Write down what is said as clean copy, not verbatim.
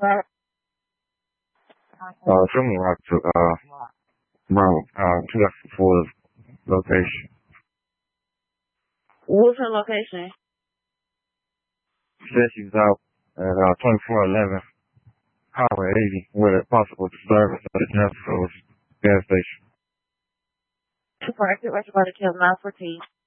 Show me route to, to that full location. What's her location? Said she's out at 2411 Highway 80 with a possible disturbance at the gas station. Correct. Right about to kill 914.